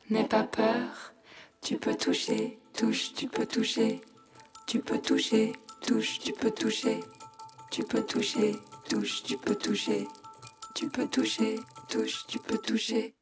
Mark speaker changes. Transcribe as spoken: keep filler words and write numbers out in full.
Speaker 1: N'aie pas peur, tu peux toucher, touche, tu peux toucher, tu peux toucher, touche, tu peux toucher, tu peux toucher, touche, tu peux toucher, tu peux toucher, touche, tu peux toucher.